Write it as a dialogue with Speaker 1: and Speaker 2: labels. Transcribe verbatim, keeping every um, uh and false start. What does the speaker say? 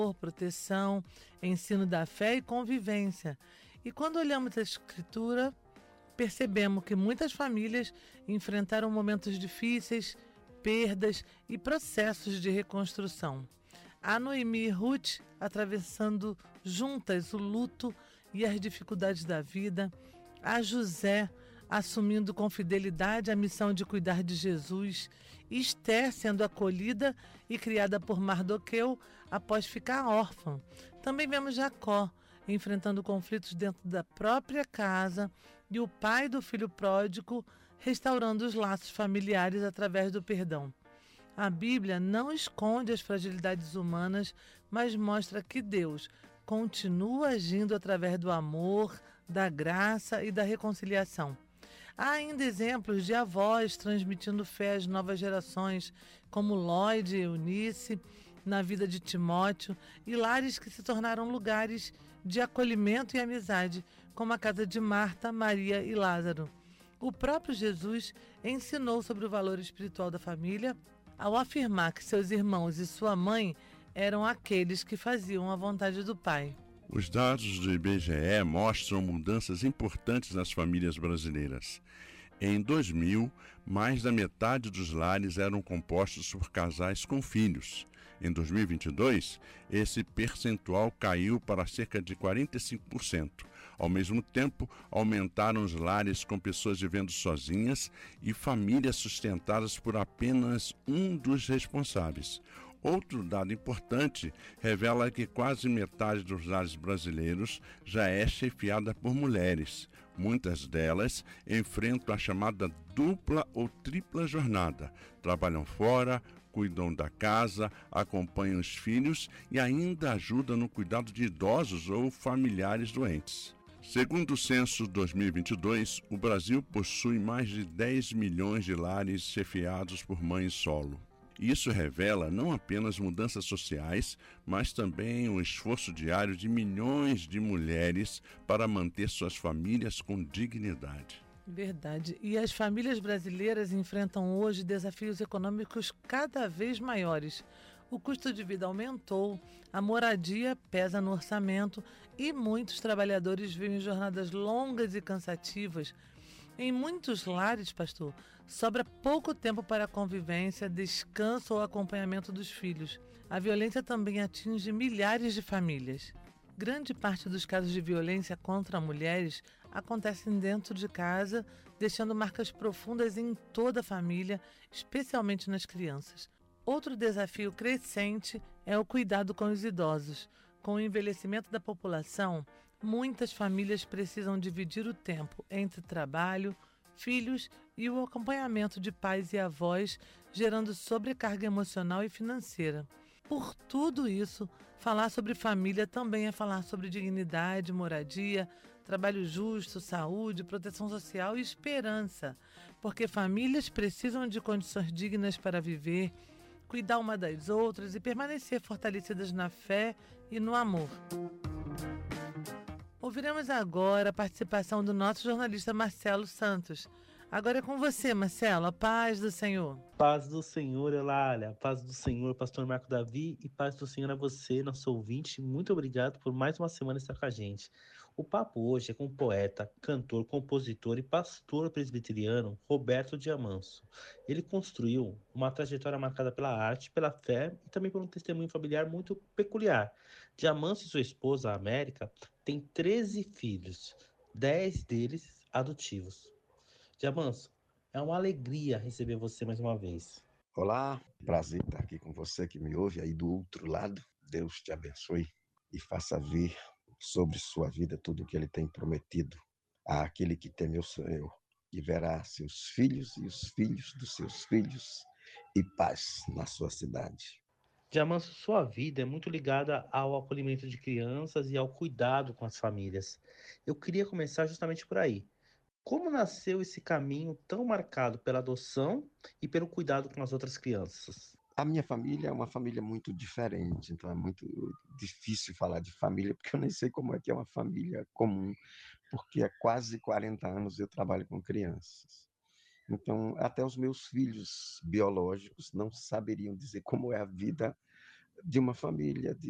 Speaker 1: proteção, ensino da fé e convivência. E quando olhamos a Escritura, percebemos que muitas famílias enfrentaram momentos difíceis, perdas e processos de reconstrução. Há Noemi e Ruth atravessando juntas o luto e as dificuldades da vida. Há José assumindo com fidelidade a missão de cuidar de Jesus. Esther sendo acolhida e criada por Mardoqueu após ficar órfã. Também vemos Jacó enfrentando conflitos dentro da própria casa e o pai do filho pródigo restaurando os laços familiares através do perdão. A Bíblia não esconde as fragilidades humanas, mas mostra que Deus continua agindo através do amor, da graça e da reconciliação. Há ainda exemplos de avós transmitindo fé às novas gerações, como Lloyd e Eunice, na vida de Timóteo, e lares que se tornaram lugares de acolhimento e amizade, como a casa de Marta, Maria e Lázaro. O próprio Jesus ensinou sobre o valor espiritual da família, ao afirmar que seus irmãos e sua mãe eram aqueles que faziam a vontade do Pai.
Speaker 2: Os dados do I B G E mostram mudanças importantes nas famílias brasileiras. Em dois mil, mais da metade dos lares eram compostos por casais com filhos. Em dois mil e vinte e dois, esse percentual caiu para cerca de quarenta e cinco por cento. Ao mesmo tempo, aumentaram os lares com pessoas vivendo sozinhas e famílias sustentadas por apenas um dos responsáveis. Outro dado importante revela que quase metade dos lares brasileiros já é chefiada por mulheres. Muitas delas enfrentam a chamada dupla ou tripla jornada. Trabalham fora, cuidam da casa, acompanham os filhos e ainda ajudam no cuidado de idosos ou familiares doentes. Segundo o censo dois mil e vinte e dois, o Brasil possui mais de dez milhões de lares chefiados por mães solo. Isso revela não apenas mudanças sociais, mas também o esforço diário de milhões de mulheres para manter suas famílias com dignidade.
Speaker 1: Verdade. E as famílias brasileiras enfrentam hoje desafios econômicos cada vez maiores. O custo de vida aumentou, a moradia pesa no orçamento e muitos trabalhadores vivem jornadas longas e cansativas. Em muitos lares, pastor, sobra pouco tempo para a convivência, descanso ou acompanhamento dos filhos. A violência também atinge milhares de famílias. Grande parte dos casos de violência contra mulheres acontecem dentro de casa, deixando marcas profundas em toda a família, especialmente nas crianças. Outro desafio crescente é o cuidado com os idosos. Com o envelhecimento da população, muitas famílias precisam dividir o tempo entre trabalho, filhos e o acompanhamento de pais e avós, gerando sobrecarga emocional e financeira. Por tudo isso, falar sobre família também é falar sobre dignidade, moradia, trabalho justo, saúde, proteção social e esperança, porque famílias precisam de condições dignas para viver, cuidar uma das outras e permanecer fortalecidas na fé e no amor. Ouviremos agora a participação do nosso jornalista Marcelo Santos. Agora é com você, Marcelo, a paz do Senhor.
Speaker 3: Paz do Senhor, Eulália, paz do Senhor, pastor Marco Davi, e paz do Senhor a você, nosso ouvinte. Muito obrigado por mais uma semana estar com a gente. O papo hoje é com o poeta, cantor, compositor e pastor presbiteriano Roberto Diamanso. Ele construiu uma trajetória marcada pela arte, pela fé e também por um testemunho familiar muito peculiar. Diamanso e sua esposa, a América, têm treze filhos, dez deles adotivos. Diamanso, é uma alegria receber você mais uma vez.
Speaker 4: Olá, prazer estar aqui com você que me ouve aí do outro lado. Deus te abençoe e faça ver sobre sua vida tudo o que Ele tem prometido àquele que teme o Senhor, e verá seus filhos e os filhos dos seus filhos e paz na sua cidade.
Speaker 3: Diamanso, sua vida é muito ligada ao acolhimento de crianças e ao cuidado com as famílias. Eu queria começar justamente por aí. Como nasceu esse caminho tão marcado pela adoção e pelo cuidado com as outras crianças?
Speaker 4: A minha família é uma família muito diferente, então é muito difícil falar de família, porque eu nem sei como é que é uma família comum, porque há quase quarenta anos eu trabalho com crianças. Então, até os meus filhos biológicos não saberiam dizer como é a vida de uma família, de